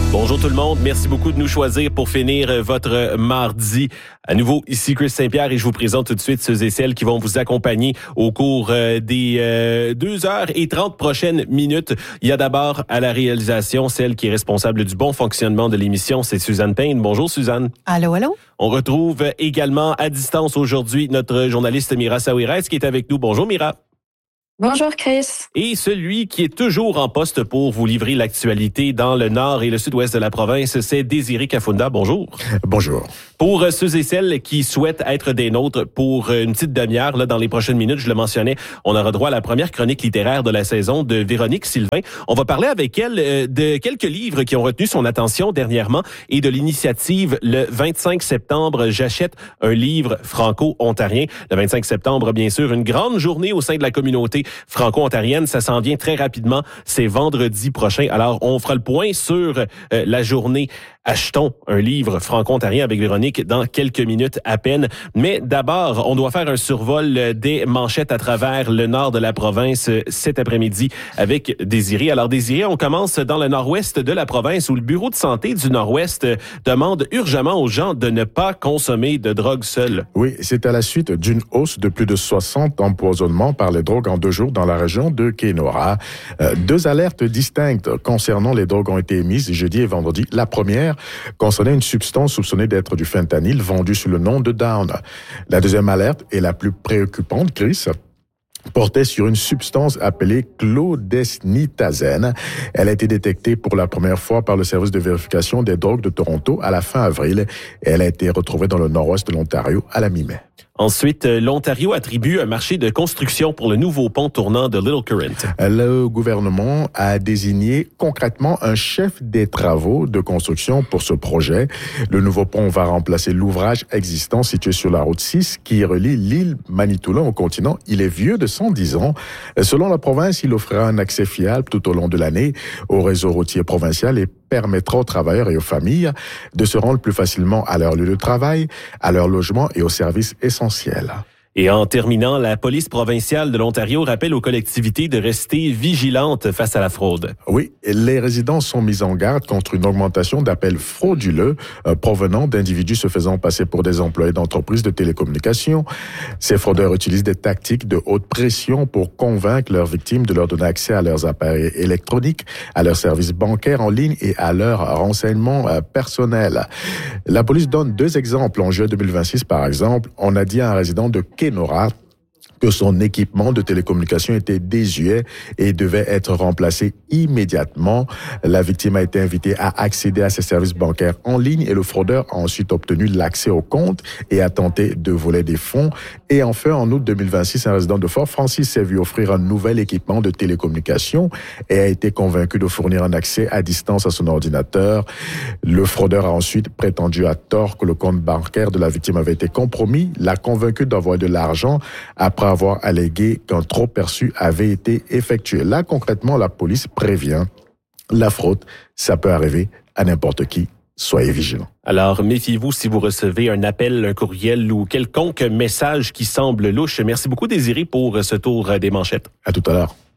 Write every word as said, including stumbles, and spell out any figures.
Bonjour tout le monde, merci beaucoup de nous choisir pour finir votre mardi. À nouveau, ici Chris Saint-Pierre et je vous présente tout de suite ceux et celles qui vont vous accompagner au cours des euh, deux heures et trente prochaines minutes. Il y a d'abord à la réalisation celle qui est responsable du bon fonctionnement de l'émission, c'est Suzanne Payne. Bonjour Suzanne. Allô, allô. On retrouve également à distance aujourd'hui notre journaliste Mira Saouirès qui est avec nous. Bonjour Mira. Bonjour Chris. Et celui qui est toujours en poste pour vous livrer l'actualité dans le nord et le sud-ouest de la province, c'est Désiré Kafunda. Bonjour. Bonjour. Pour ceux et celles qui souhaitent être des nôtres pour une petite demi-heure, là, dans les prochaines minutes, je le mentionnais, on aura droit à la première chronique littéraire de la saison de Véronique Sylvain. On va parler avec elle de quelques livres qui ont retenu son attention dernièrement et de l'initiative le vingt-cinq septembre, j'achète un livre franco-ontarien. Le vingt-cinq septembre, bien sûr, une grande journée au sein de la communauté franco-ontarienne. Ça s'en vient très rapidement. C'est vendredi prochain. Alors, on fera le point sur euh, la journée Achetons un livre franco-ontarien avec Véronique dans quelques minutes à peine. Mais d'abord, on doit faire un survol des manchettes à travers le nord de la province cet après-midi avec Désiré. Alors Désiré, on commence dans le nord-ouest de la province où le bureau de santé du nord-ouest demande urgemment aux gens de ne pas consommer de drogue seule. Oui, c'est à la suite d'une hausse de plus de soixante empoisonnements par les drogues en deux jours dans la région de Kenora. Euh, deux alertes distinctes concernant les drogues ont été émises jeudi et vendredi. La première concernait une substance soupçonnée d'être du fentanyl vendu sous le nom de Down. La deuxième alerte est la plus préoccupante, Chris, portait sur une substance appelée clodesnitazène. Elle a été détectée pour la première fois par le service de vérification des drogues de Toronto à la fin avril et elle a été retrouvée dans le nord-ouest de l'Ontario à la mi-mai. Ensuite, l'Ontario attribue un marché de construction pour le nouveau pont tournant de Little Current. Le gouvernement a désigné concrètement un chef des travaux de construction pour ce projet. Le nouveau pont va remplacer l'ouvrage existant situé sur la route six qui relie l'île Manitoulin au continent. Il est vieux de cent dix ans. Selon la province, il offrira un accès fiable tout au long de l'année au réseau routier provincial et permettra aux travailleurs et aux familles de se rendre plus facilement à leur lieu de travail, à leur logement et aux services essentiels. Et en terminant, la police provinciale de l'Ontario rappelle aux collectivités de rester vigilantes face à la fraude. Oui, les résidents sont mis en garde contre une augmentation d'appels frauduleux euh, provenant d'individus se faisant passer pour des employés d'entreprises de télécommunications. Ces fraudeurs utilisent des tactiques de haute pression pour convaincre leurs victimes de leur donner accès à leurs appareils électroniques, à leurs services bancaires en ligne et à leurs renseignements euh, personnels. La police donne deux exemples. En juin deux mille vingt-six, par exemple, on a dit à un résident de Kenora que son équipement de télécommunication était désuet et devait être remplacé immédiatement. La victime a été invitée à accéder à ses services bancaires en ligne et le fraudeur a ensuite obtenu l'accès au compte et a tenté de voler des fonds. Et enfin, en août deux mille vingt-six, un résident de Fort Francis s'est vu offrir un nouvel équipement de télécommunication et a été convaincu de fournir un accès à distance à son ordinateur. Le fraudeur a ensuite prétendu à tort que le compte bancaire de la victime avait été compromis, l'a convaincu d'envoyer de l'argent après avoir allégué qu'un trop perçu avait été effectué. Là, concrètement, la police prévient la fraude. Ça peut arriver à n'importe qui. Soyez vigilants. Alors, méfiez-vous si vous recevez un appel, un courriel ou quelconque message qui semble louche. Merci beaucoup, Désiré, pour ce tour des manchettes. À tout à l'heure.